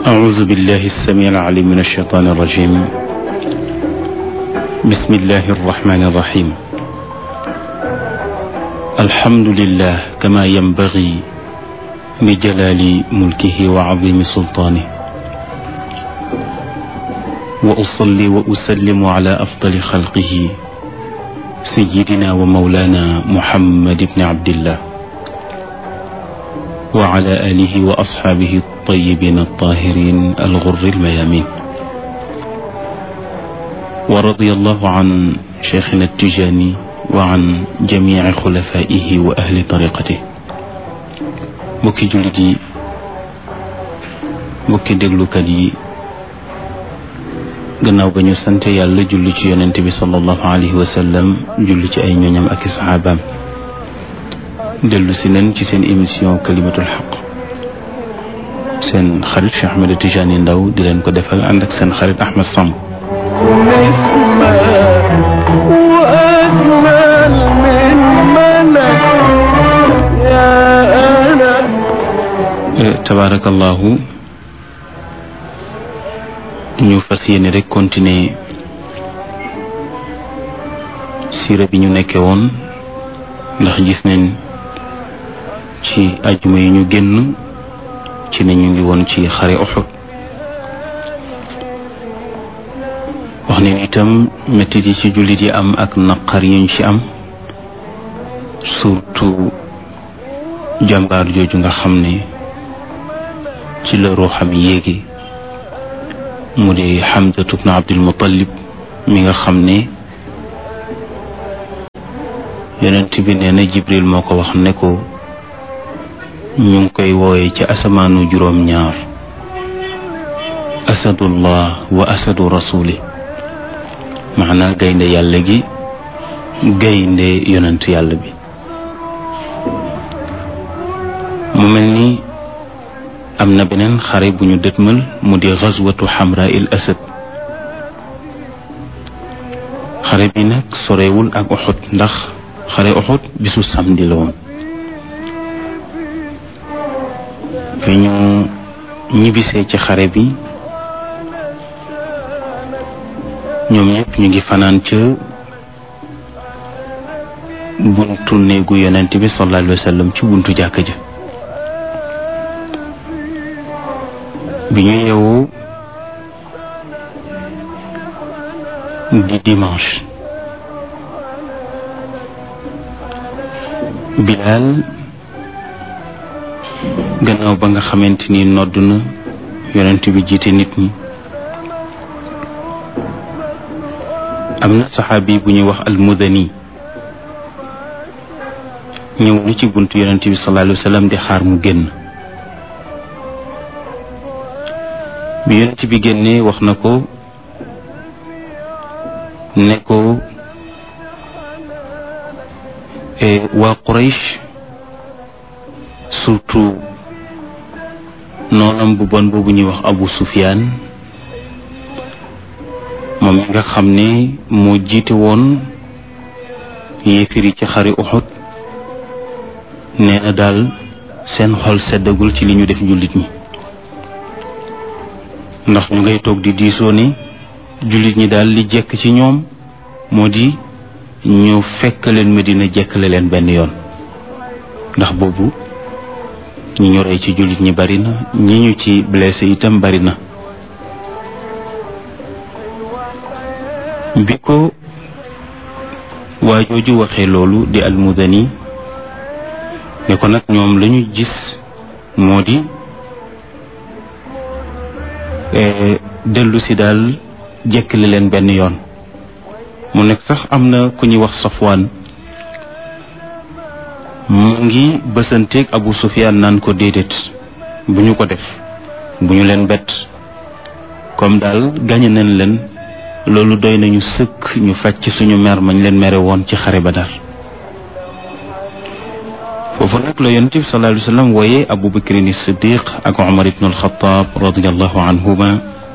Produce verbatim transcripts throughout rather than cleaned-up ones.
أعوذ بالله السميع العليم من الشيطان الرجيم. بسم الله الرحمن الرحيم. الحمد لله كما ينبغي لجلال ملكه وعظيم سلطانه، وأصلي وأسلم على أفضل خلقه سيدنا ومولانا محمد بن عبد الله وعلى آله وأصحابه الطيبين الطاهرين الغر الميامين. ورضي الله عن شيخنا التجاني وعن جميع خلفائه وأهل طريقته. mbokki jullit yi, mbokki déglukat yi, gannaaw ba ñu sant yàlla julli ci yonent bi sallallahu alayhi wa sallam, julli ci ay ñoñam ak i saxaabaam, dellu si leen ci seen émission kalimatul xaq. seen xarit Cheikh Ahmed Tidiane Ndao di leen ko defal ànd ak seen xarit Ahmed Samb. tabaarakallahu, ñu fas yéene rek continuer siira bi ñu nekkee woon, ndax gis nañ ci ajuma yi ñu génn ci ne ñu ngi woon ci xare Uhud. wax ne itam mettit yi ci jullit yi am ak naqar yuñ ci am, surtout jàmbaar jooju nga xam ne ci la ruuxam yéegi, mu di Hamzatu bnu Abdul Muttalib mi nga xam ne yonent bi nee na Jibril moo ko wax ne ko ñu ngi koy wooye ci asamaanu juróom ñaar asadullah wa asadu rasuli, maanaa gaynde yàlla gi, gaynde yonent yàlla bi. mu mel ni am na beneen xare bu ñu dëtmal, mu di gazwatu Hamra il Asad. xare bi nag sorewul ak Uhud, ndax xare Uhud bisu samedi la woon. fi ñu ñibbisee ci xare bi, ñoom ñëpp ñu ngi fanaan ca buntu néegu yonent bi sallallahu alayhi wa sallam, ci buntu jàkka ja. bi ñu yeewu di dimanche, Bilaal gannaaw ba nga xamante ni nodd na, yonent bi jiite nit ñi, am na saxaabi bu ñuy wax almudani ñëw na ci buntu yonent bi sallallahu alayhi wa sallam di xaar mu génn. bi yonent bi génnee wax na ko ne ko waa Quraysh, surtout noonam bu bon boobu ñuy wax Abu Sufyaan, moom mi nga xam ne moo jiite woon yéefar yi ci xare Uhud, nee na daal seen xol seddagul ci li ñu def jullit ñi, ndax ñu ngay toog di diisoo ne jullit ñi daal li jekk ci ñoom moo di ñu fekk leen Medina jekkale leen benn yoon, ndax boobu ñi ñu rey ci jullit ñi bari na, ñi ñu ci blessé itam bari na. bi ko waa jooju waxee loolu di almudani ne ko nag ñoom lañu gis moo di dellu si daal jekkale leen benn yoon. mu nekk sax am na ku ñuy wax Safwaan, mu ngi bësanteeg Abu Sufyaan naan ko déedéet, bu ñu ko def, bu ñu leen bett, comme daal gañe nañ leen, loolu doy nañu sëkk ñu faj ci suñu mer mañ leen mere woon ci xare Badar. foofu nag la yonent bi sallallahu alayhi wa sallam wooye Abu Bakrin Siddiq ak Umar ibn al-Khattab radiyallahu anhuma.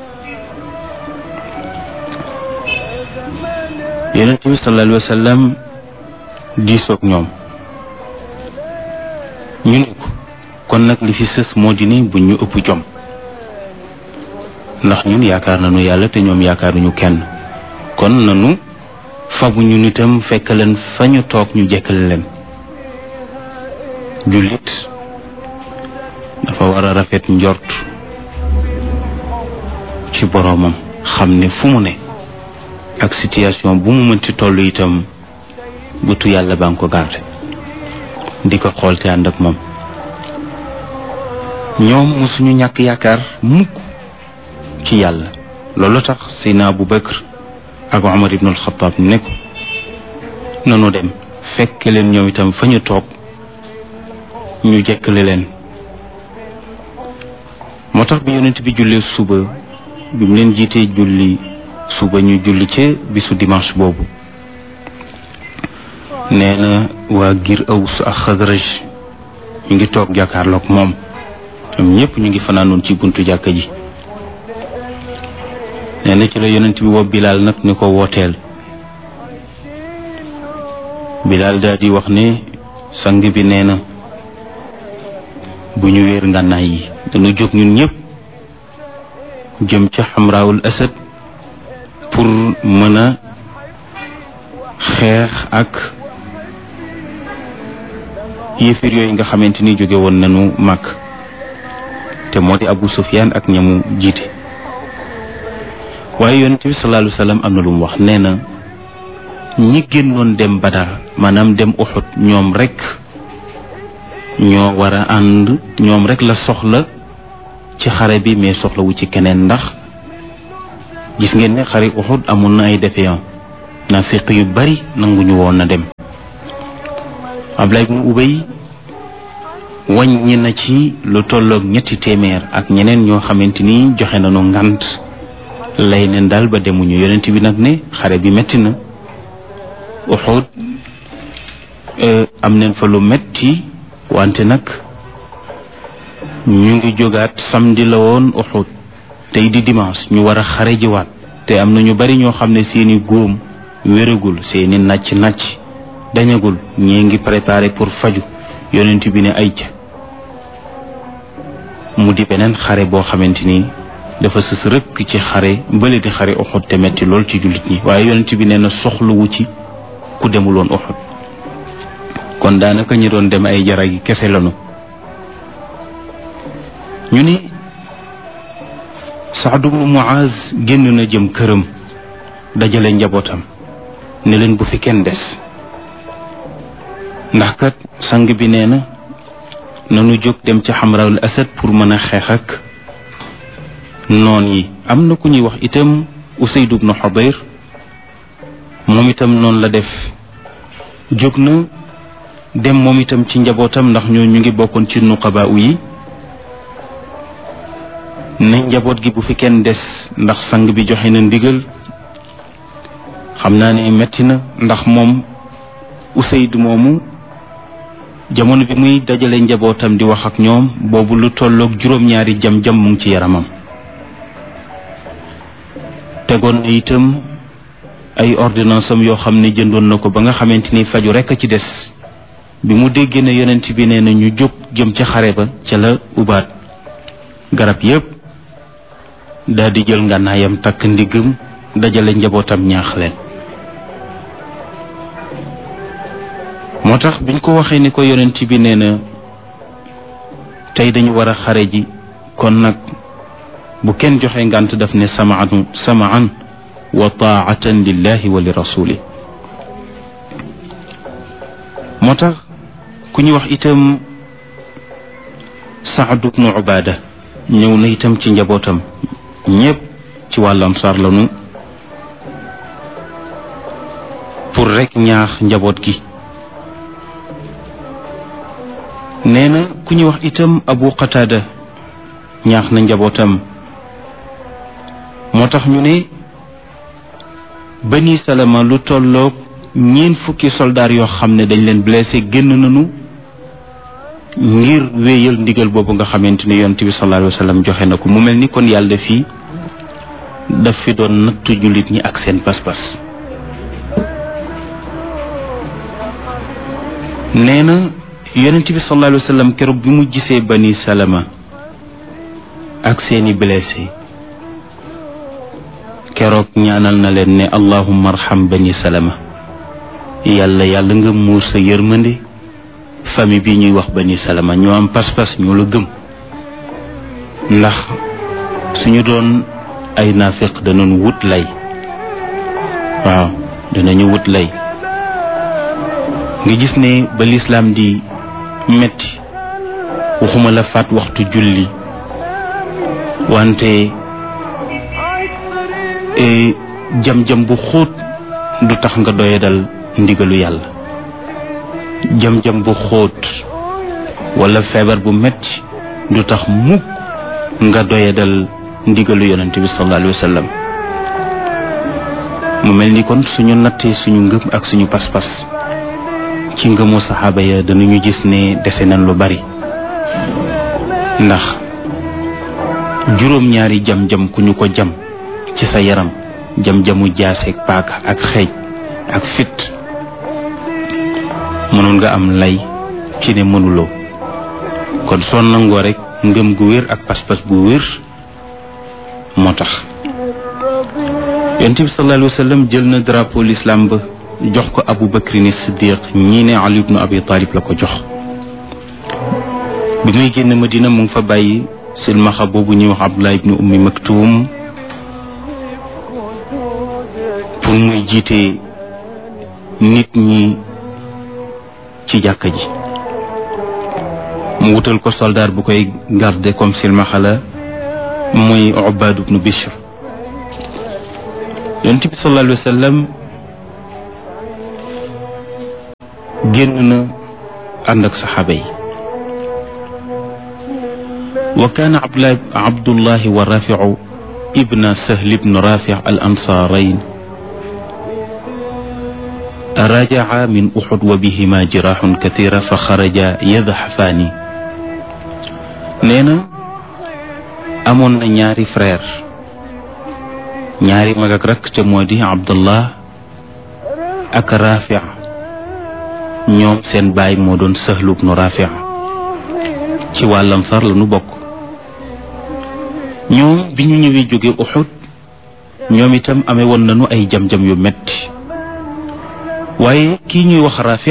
yonent bi sallallahu alayhi wa sallam diisoog ñoom, ñu ne ko kon nag li fi sës moo di ni bu ñu ëpp jom, ndax ñun yaakaar nañu yàlla te ñoom yaakaaruñu kenn kon nanu fabu ñu nitam fekk leen fa ñu toog ñu jekkale leen. jullit dafa war a rafet njort ci boroomam xam ne fu mu ne ak situation bu mu mënti toll itam bëtu yàlla baa ngi ko garde di ko xool te ànd ak moom. ñoom mosuñu ñàkk yaakaar mukk ci yàlla loolu tax Seydina Abu Bakr ak Omar ibn al-Khattab ne ko nanu dem fekk leen ñoom itam fa ñu toog ñu jekkale leen. moo tax bi yonent bi jullee suba bi mu leen jiitee julli suba ñu julli ca bisu dimanche boobu nee na waa giir Aws ak Xadraj ñu ngi toog jàkkaarloog moom ñoom ñëpp ñu ngi fanaanoon ci buntu jàkka ji. nee na ci la yonent bi woo Bilaal nag ni ko wooteel. Bilaal daal di wax ne sang bi nee na bu ñu wéer ngànnaay yi dañu jóg ñun ñëpp jëm ca Xamraawul Asad pour mën a xeex ak yéefir yooyu nga xamante ni jóge woon nañu Makka te moo di Abu Sufyaan ak ñamu jiite. waaye yonent bi sallallahu alayhi wa sallam am na lu mu wax nee na ñi génnoon dem Badar maanaam dem Uhud ñoom rek ñoo war a ànd ñoom rek la soxla ci xare bi mais soxlawu ci keneen ndax gis ngeen ne xare Uhud amoon na ay défaillants naafiq yu bari nanguñu woon na dem. Abdullah ibn Ubay wàññi na ci lu tolloog ñetti téeméer ak ñeneen ñoo xamante ni joxe nañu ngant lay neen daal ba demuñu. yonent bi nag ne xare bi metti na Uhud am neen fa lu metti wante nag ñu ngi jógaat samedi la woon Uhud tey di dimanche ñu war a xare jiwaat te am na ñu bari ñoo xam ne seeni góom wéragul seeni nàcc nàcc dañagul ñii ngi préparé pour faju yonent bi ne ay ca mu di beneen xare boo xamante ni dafa sës rëkk ci xare bële di xare Uhud te metti lool ci jullit ñi waaye yonent bi nee na soxluwu ci ku demul woon Uhud kon daanaka ñi doon dem ay jara gi kese lanu. ñu ni Saad ibn Muaz génn na jëm këram dajale njabootam ne leen bu fi kenn des ndax kat sang bi nee na nanu jóg dem ci Xamraul Asad pour mën a xeex ak noon yi. am na ku ñuy wax itam Usayd ibn Hudayr moom itam noonu la def jóg na dem moom itam ci njabootam ndax ñoo ñu ngi bokkoon ci nuqaba yi ne njaboot gi bu fi kenn des ndax sang bi joxe na ndigal. xam naa ne metti na ndax moom Usayd moomu jamono bi muy dajale njabootam di wax ak ñoom boobu lu tolloog juróom-ñaari jam-jam mu ngi ci yaramam. tegoon na itam ay ordonnance am yoo xam ne jëndoon na ko ba nga xamante ni faju rekk a ci des. bi mu déggee ne yonent bi nee na ñu jóg jëm ca xare ba ca la ubaat garab yépp daal di jël ngànnaayam takk ndiggam dajale njabootam ñaax leen. moo tax biñ ko waxee ni ko yonent bi nee na tey dañu war a xare ji kon nag bu kenn joxe ngànt daf ne samaan samaan wa taatan lillahi wa li rasuli. moo tax ku ñu wax itam Saad ibnu Ubaada ñëw na itam ci njabootam ñépp ci wàllu Ansaar lanu pour rek ñaax njaboot gi. nee na ku ñu wax itam Abu Qatada ñaax na njabootam. moo tax ñu ne Bani Salama lu tolloog ñeent fukki soldaar yoo xam ne dañ leen blessé génn nañu ngir wéyal ndigal boobu nga xamante ni yonent bi sallallahu alayhi wa sallam joxe na ko. mu mel ni kon yàlla fii daf fi doon nattu jullit ñi ak seen pas-pas. nee na yonent bi sallallahu alayhi wa sallam keroog bi mu gisee Bani Salama ak seeni blessé keroog ñaanal na leen ne allahumma arham bani salama yàlla yàlla nga muur sa yërmande famille bi ñuy wax bani salama ñoo am pas-pas ñoo la gëm ndax suñu doon ay naafiq danañ wut lay waaw danañu wut lay nga gis ne ba lislaam di metti waxuma la faat waxtu julli wante jam-jam bu xóot du tax nga doyadal ndigalu yàlla jam-jam bu xóot wala feebar bu metti du tax mukk nga doyadal ndigalu yonent bi sallallahu alayhi wa sallam mu mel ni kon suñu nattee suñu ngëm ak suñu pas-pas ci ngëmu saxaaba ya danañu gis ne dese nañ lu bari ndax juróom-ñaari jam-jam ku ñu ko jam ci sa yaram jam-jamu jaaseeg paaka ak xeej ak fit mënoon nga am lay ci ne mënuloo kon soo nangoo rek ngëm gu wér ak pas-pas bu wér moo tax yonent bi sallallahu alayhi wa sallam jël na drapeau l'islam ba jox ko Abu Bakrin Siddiq ñii ne Ali ibn Abi Talib la ko jox bi muy génn Madina mu ngi fa bàyyi silmaxa boobu ñuy wax Abdullah ibn Ummi Maktum pour muy jiite nit ñi ci jàkka ji mu wutal ko soldat bu koy garder comme silmaxa la muy Ubaad ibn Bishr yonent bi sallallahu alayhi wa sallam génn na ànd ak saxaaba yi wa kaana Abdullahi wa Rafiu ibna Sahl ibn Rafi al ansaarayn rajaa min Uhud wa bihima jiraaxun kathiira fa xaraja yadhafaani nee na amoon na ñaari frère ñaari mag ak rakk te moo di Abdullah ak Rafi ñoom seen baay moo doon Sahl ibn Rafi ci wàllam sar la nu bokk ñoom bi ñu ñëwee jóge Uhud ñoom itam amee woon nañu ay jam-jam yu metti waaye kii ñuy wax Rafi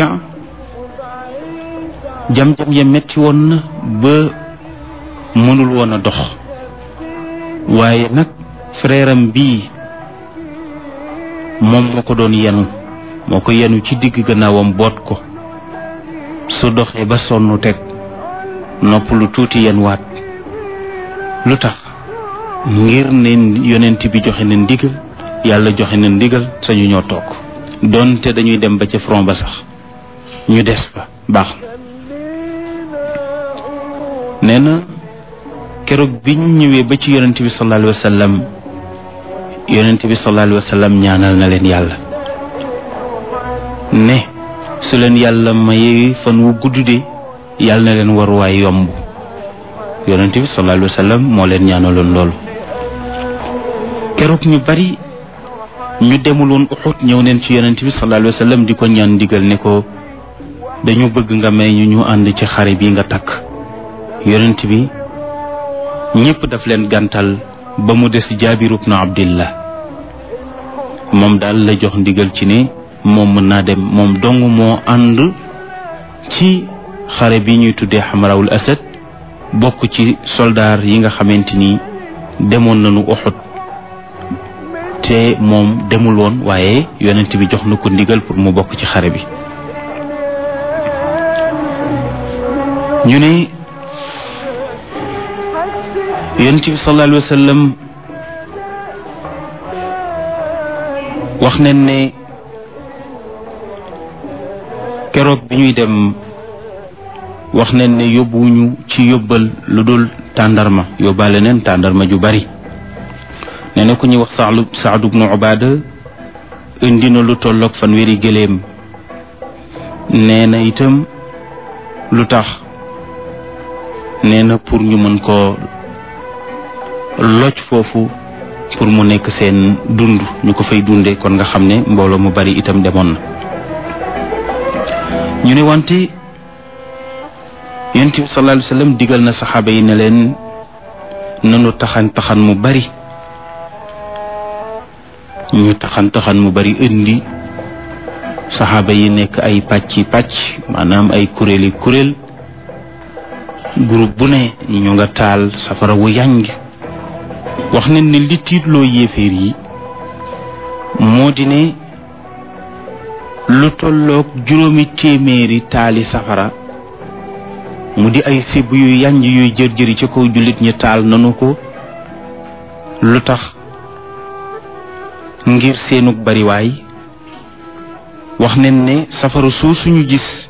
jam-jam ya metti woon na ba mënul woon a dox waaye nag frère am bii moom moo ko doon yenu moo ko yenu ci digg gannaawam boot ko su doxee ba sonn teg nopp lu tuuti yen waat lu tax ngir ne yonent bi joxe na ndigal yàlla joxe na ndigal sañu ñoo toog doonte dañuy dem ba ca front ba sax ñu des fa baax na nee na keroog bi ñu ñëwee ba ci yonent bi sallallahu alayhi wa sallam yonent bi sallallahu alayhi wa sallam ñaanal na leen yàlla ne su leen yàlla mayee fan wu gudd de yàlla na leen waruwaay yomb yonent bi sallallahu alayhi wa sallam moo leen ñaanaloon loolu keroog ñu bari ñu demuloon Uhud ñëw neen ci yonent bi sallallahu alayhi wa sallam di ko ñaan ndigal ne ko dañu bëgg nga may ñu ñu ànd ci xare bi nga takk yonent bi ñépp daf leen gàntal ba mu des Jaabir ibn Abdillah moom daal la jox ndigal ci ne moom mën naa dem moom dong moo ànd ci xare bi ñuy tuddee Hamrawul Asad bokk ci soldaar yi nga xamante ni demoon nañu Uhud te moom demul woon waaye yonent bi jox na ko ndigal pour mu bokk ci xare bi ñu ne yonent bi sallallahu alayhi wa sallam wax nañ ne keroog bi ñuy dem wax nañ ne yóbbuwuñu ci yóbbal lu dul tàndarma yóbbaale neen tàndarma ju bari nee na ku ñuy wax Saad Saad ibnu Ubaada indi na lu tolloog fanweeri gëléem nee na itam lu tax nee na pour ñu mën koo loj foofu pour mu nekk seen dund ñu ko fay dunde kon nga xam ne mbooloo mu bari itam demoon na ñu ne wante yonent bi sallallahu alayhi wa sallam digal na saxaaba yi ne leen nanu taxan taxan mu bari ñu taxan taxan mu bari indi saxaaba yi nekk ay pàcci pàcc maanaam ay kuréeli kuréel groupe bu ne ñu nga taal safara wu yànj wax nañ ne li tiitloo yéeféer yi moo di ne lu tolloog juróomi téeméeri taali safara mu di ay sibb yu yànj yuy jër-jëri ci kaw jullit ñi taal nanu ko lu tax ngir seenug bariwaay wax nañ ne safara soo suñu gis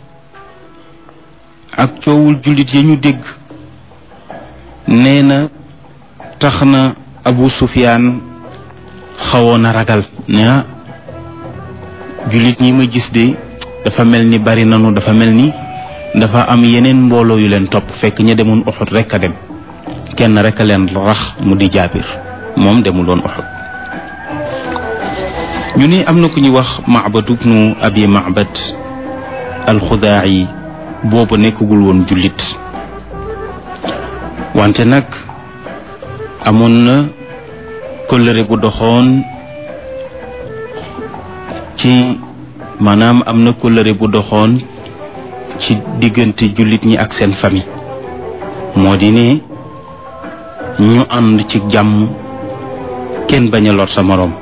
ak coowul jullit ya ñu dégg nee na tax na Abu Sufyaan xawoon a ragal ne jullit ñi ma gis de dafa mel ni bari nanu dafa mel ni dafa am yeneen mbooloo yu leen topp fekk ña demoon Uhud rekk a dem kenn rekk a leen rax mu di Jaabir moom demul woon Uhud ñu ne am na ku ñuy wax Ma'bad ibnu Abi Ma'bad al-Xudaa'i boobu nekkagul woon jullit wante nag amoon na kóllëre bu doxoon ci maanaam am na kóllëre bu doxoon ci diggante jullit ñi ak seen famille moo di ne ñu ànd ci jàmm kenn bañ a lor sa moroom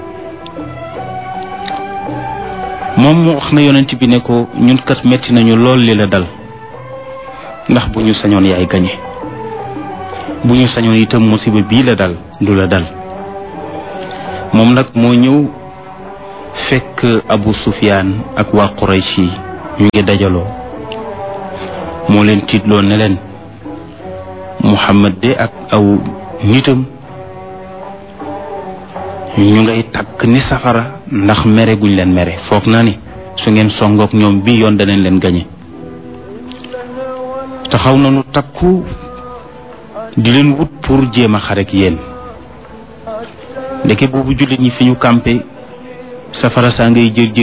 moom mu wax na yonent bi ne ko ñun kat metti nañu lool li la dal ndax bu ñu sañoon yaay gañe bu ñu sañoon itam musiba bii la dal du la dal moom nag moo ñëw fekk Abu Sufyaan ak waa Quraysh yi ñu ngi dajaloo moo leen tiitloo ne leen Muhammad de ak aw nitam ñu ngay takk ni safara ndax mere guñ leen mere foog naa ni su ngeen songook ñoom bi yoon danañ leen gañe taxaw nañu takku di leen wut pour jéem a xarek yéen ndeke boobu jullit ñi fi ñu campé safara saa ngay jër